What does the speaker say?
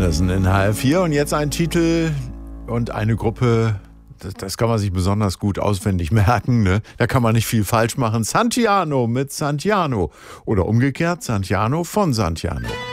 Anderson in HR4 und jetzt ein Titel und eine Gruppe, das kann man sich besonders gut auswendig merken, ne? Da kann man nicht viel falsch machen. Santiano mit Santiano oder umgekehrt Santiano von Santiano.